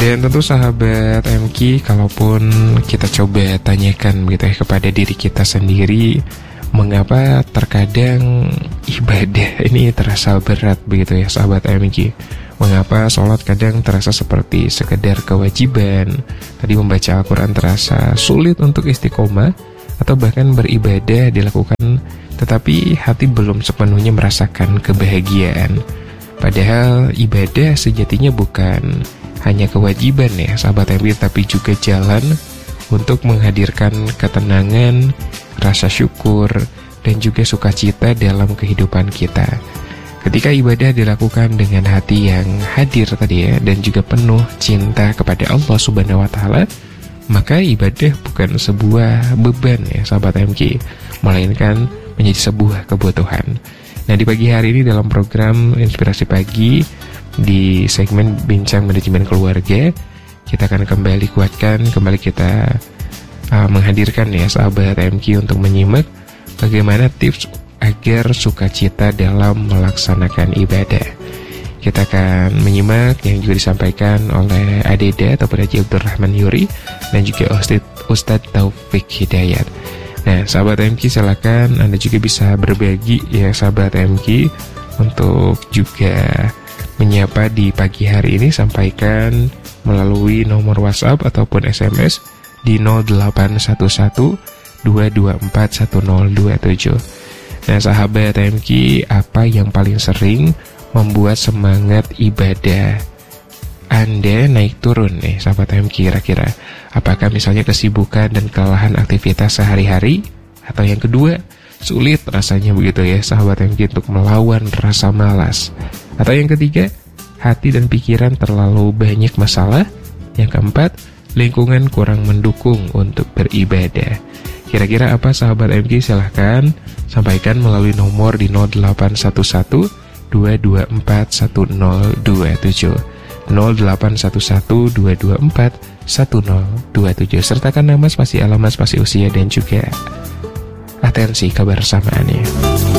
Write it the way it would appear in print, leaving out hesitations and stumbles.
Dan tentu sahabat MQ, kalaupun kita coba tanyakan gitu ya kepada diri kita sendiri, mengapa terkadang ibadah ini terasa berat begitu ya sahabat MQ? Mengapa sholat kadang terasa seperti sekedar kewajiban, tadi membaca Al-Quran terasa sulit untuk istiqomah, atau bahkan beribadah dilakukan tetapi hati belum sepenuhnya merasakan kebahagiaan. Padahal ibadah sejatinya bukan hanya kewajiban ya sahabat MQ, tapi juga jalan untuk menghadirkan ketenangan, rasa syukur, dan juga sukacita dalam kehidupan kita. Ketika ibadah dilakukan dengan hati yang hadir tadi ya, dan juga penuh cinta kepada Allah Subhanahu wa Ta'ala, maka ibadah bukan sebuah beban ya sahabat MQ, melainkan menjadi sebuah kebutuhan. Nah, di pagi hari ini dalam program Inspirasi Pagi, di segmen Bincang Manajemen Keluarga, kita akan kembali kita menghadirkan ya sahabat MQ untuk menyimak bagaimana tips agar sukacita dalam melaksanakan ibadah. Kita akan menyimak yang juga disampaikan oleh Adeda atau Haji Abdurrahman Yuri dan juga Ustadz Taufik Hidayat. Nah, sahabat MQ, silakan Anda juga bisa berbagi ya sahabat MQ untuk juga menyapa di pagi hari ini. Sampaikan melalui nomor WhatsApp ataupun SMS di 0811-224-1027. Nah, sahabat MQ, apa yang paling sering membuat semangat ibadah Anda naik turun nih sahabat MQ kira-kira? Apakah misalnya kesibukan dan kelelahan aktivitas sehari-hari? Atau yang kedua, sulit rasanya begitu ya sahabat MQ untuk melawan rasa malas? Atau yang ketiga, hati dan pikiran terlalu banyak masalah? Yang keempat, lingkungan kurang mendukung untuk beribadah. Kira-kira apa sahabat MQ? Silahkan sampaikan melalui nomor di 0811-224-1027 0811-224-1027. Sertakan nama, spasi alamat, spasi usia, dan juga atensi kebersamaannya.